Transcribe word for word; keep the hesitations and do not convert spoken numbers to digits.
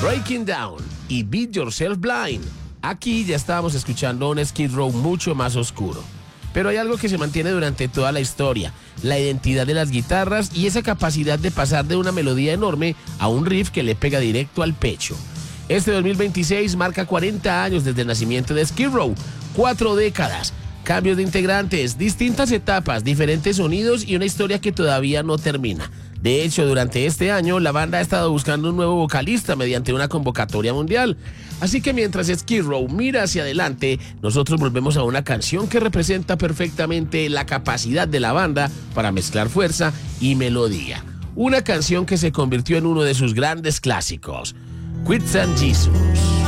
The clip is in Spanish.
Breaking Down y Beat Yourself Blind. Aquí ya estábamos escuchando un Skid Row mucho más oscuro. Pero hay algo que se mantiene durante toda la historia, la identidad de las guitarras y esa capacidad de pasar de una melodía enorme a un riff que le pega directo al pecho. Este dos mil veintiséis marca cuarenta años desde el nacimiento de Skid Row, cuatro décadas, cambios de integrantes, distintas etapas, diferentes sonidos y una historia que todavía no termina. De hecho, durante este año, la banda ha estado buscando un nuevo vocalista mediante una convocatoria mundial. Así que mientras Skid Row mira hacia adelante, nosotros volvemos a una canción que representa perfectamente la capacidad de la banda para mezclar fuerza y melodía. Una canción que se convirtió en uno de sus grandes clásicos, Quicksand Jesus.